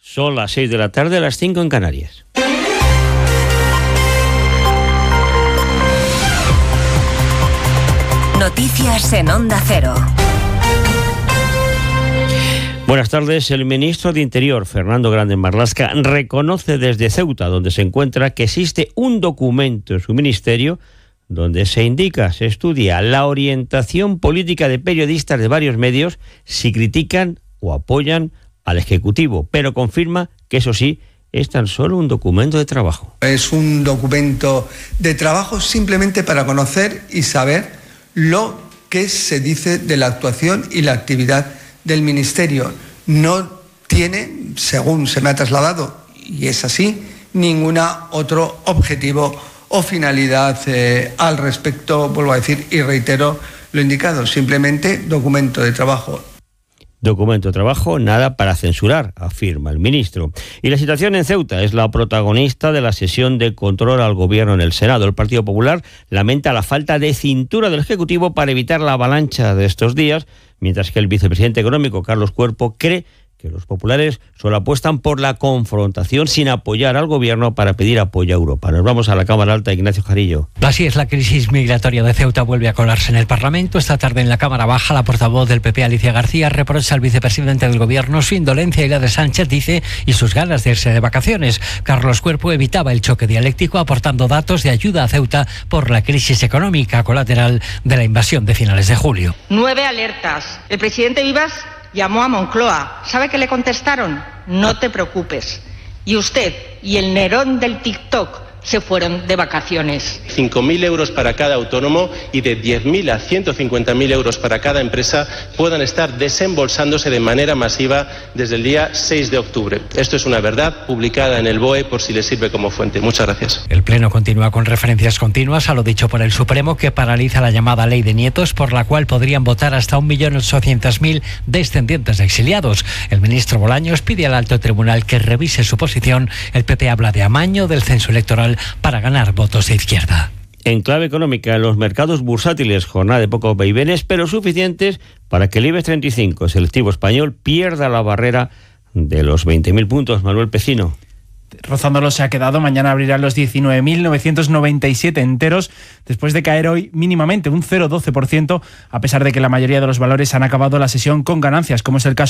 Son las 6 de la tarde, las 5 en Canarias. Noticias en Onda Cero. Buenas tardes. El ministro de Interior, Fernando Grande Marlaska, reconoce desde Ceuta, donde se encuentra, que existe un documento en su ministerio donde se indica, se estudia la orientación política de periodistas de varios medios si critican o apoyan al Ejecutivo, pero confirma que eso sí, es tan solo un documento de trabajo. Es un documento de trabajo simplemente para conocer y saber lo que se dice de la actuación y la actividad del Ministerio. No tiene, según se me ha trasladado, y es así, ningún otro objetivo o finalidad al respecto, vuelvo a decir y reitero lo indicado, simplemente documento de trabajo. Documento de trabajo, nada para censurar, afirma el ministro. Y la situación en Ceuta es la protagonista de la sesión de control al gobierno en el Senado. El Partido Popular lamenta la falta de cintura del Ejecutivo para evitar la avalancha de estos días, mientras que el vicepresidente económico, Carlos Cuerpo, cree que los populares solo apuestan por la confrontación sin apoyar al gobierno para pedir apoyo a Europa. Nos vamos a la Cámara Alta, Ignacio Jarillo. Así es, la crisis migratoria de Ceuta vuelve a colarse en el Parlamento. Esta tarde en la Cámara Baja, la portavoz del PP, Alicia García, reprocha al vicepresidente del gobierno su indolencia y la de Sánchez, dice, y sus ganas de irse de vacaciones. Carlos Cuerpo evitaba el choque dialéctico aportando datos de ayuda a Ceuta por la crisis económica colateral de la invasión de finales de julio. 9 alertas. El presidente Vivas llamó a Moncloa. ¿Sabe qué le contestaron? No te preocupes. Y usted y el Nerón del TikTok se fueron de vacaciones. 5.000 euros para cada autónomo y de 10.000 a 150.000 euros para cada empresa puedan estar desembolsándose de manera masiva desde el día 6 de octubre. Esto es una verdad publicada en el BOE por si les sirve como fuente. Muchas gracias. El Pleno continúa con referencias continuas a lo dicho por el Supremo, que paraliza la llamada Ley de Nietos, por la cual podrían votar hasta 1.800.000 descendientes de exiliados. El ministro Bolaños pide al alto tribunal que revise su posición. El PP habla de amaño del censo electoral para ganar votos de izquierda. En clave económica, en los mercados bursátiles, jornada de pocos vaivenes, pero suficientes para que el IBEX 35, selectivo español, pierda la barrera de los 20.000 puntos. Manuel Pecino. Rozándolo se ha quedado. Mañana abrirán los 19.997 enteros, después de caer hoy mínimamente un 0,12%, a pesar de que la mayoría de los valores han acabado la sesión con ganancias, como es el caso